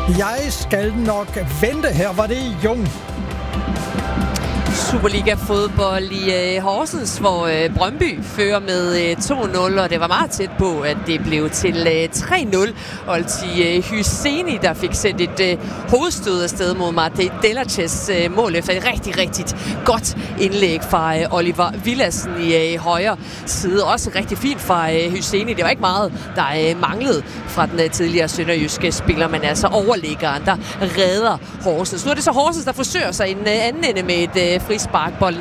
Jeg skal nok vente. Her var det Jung. Superliga-fodbold i Horsens, hvor Brøndby fører med 2-0, og det var meget tæt på, at det blev til 3-0. Olti Hyseni, der fik sendt et hovedstød afsted mod Mate Delaches mål efter et rigtig, rigtig godt indlæg fra Oliver Villadsen i højre side. Også rigtig fint fra Hyseni. Det var ikke meget, der manglede fra den tidligere sønderjyske spiller, men altså overliggeren, der redder Horsens. Nu er det så Horsens, der forsøger sig i den anden ende med et frisparkbold